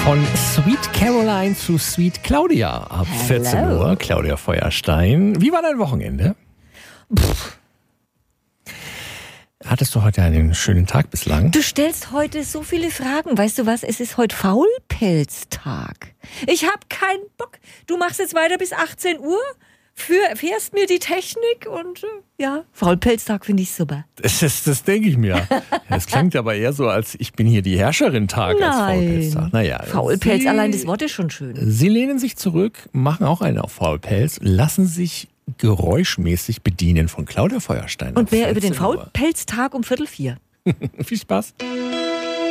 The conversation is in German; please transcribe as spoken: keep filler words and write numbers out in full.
Von Sweet Caroline zu Sweet Claudia ab Hello. vierzehn Uhr. Claudia Feuerstein. Wie war dein Wochenende? Pff. Hattest du heute einen schönen Tag bislang? Du stellst heute so viele Fragen. Weißt du was? Es ist heute Faulpelztag. Ich hab keinen Bock. Du machst jetzt weiter bis achtzehn Uhr, für, fährst mir die Technik und äh, ja, Faulpelztag finde ich super. Das, das, das denke ich mir. Das klingt aber eher so, als ich bin hier die Herrscherin-Tag als Faulpelztag. Naja, Faulpelz, Sie, allein das Wort ist schon schön. Sie lehnen sich zurück, machen auch einen auf Faulpelz, lassen sich geräuschmäßig bedienen von Claudia Feuerstein. Und wer über den vierzehn Uhr. Faulpelztag um Viertel vier. Viel Spaß.